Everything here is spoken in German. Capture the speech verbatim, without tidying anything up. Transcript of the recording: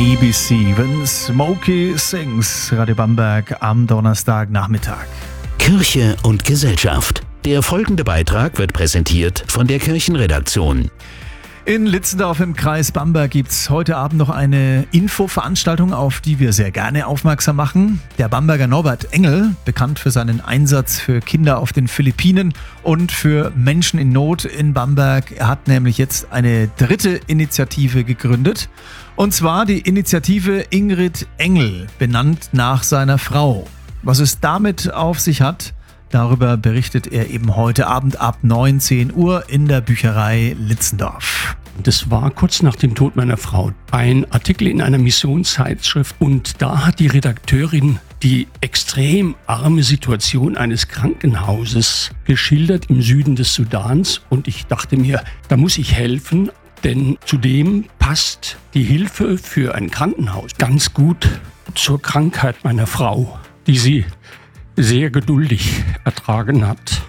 A B C, wenn Smokey Sings, Radio Bamberg am Donnerstagnachmittag. Kirche und Gesellschaft. Der folgende Beitrag wird präsentiert von der Kirchenredaktion. In Litzendorf im Kreis Bamberg gibt es heute Abend noch eine Infoveranstaltung, auf die wir sehr gerne aufmerksam machen. Der Bamberger Norbert Engel, bekannt für seinen Einsatz für Kinder auf den Philippinen und für Menschen in Not in Bamberg, er hat nämlich jetzt eine dritte Initiative gegründet. Und zwar die Initiative Ingrid Engel, benannt nach seiner Frau. Was es damit auf sich hat, darüber berichtet er eben heute Abend ab neunzehn Uhr in der Bücherei Litzendorf. Das war kurz nach dem Tod meiner Frau. Ein Artikel in einer Missionszeitschrift und da hat die Redakteurin die extrem arme Situation eines Krankenhauses geschildert im Süden des Sudans und ich dachte mir, da muss ich helfen, denn zudem passt die Hilfe für ein Krankenhaus ganz gut zur Krankheit meiner Frau, die sie sehr geduldig ertragen hat.